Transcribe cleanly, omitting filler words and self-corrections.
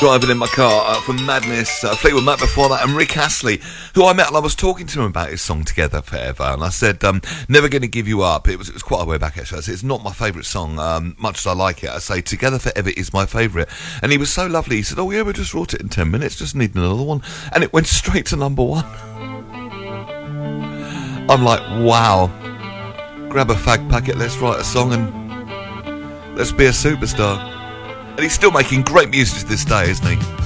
Driving in my car from Madness, Fleetwood Mac before that, and Rick Astley, who I met, and I was talking to him about his song Together Forever, and I said, Never Gonna Give You Up. It was quite a way back, actually. I said, it's not my favourite song, much as I like it. I say, Together Forever is my favourite. And he was so lovely, he said, oh yeah, we just wrote it in 10 minutes, just need another one. And it went straight to number one. I'm like, wow. Grab a fag packet, let's write a song, and let's be a superstar. And he's still making great music to this day, isn't he?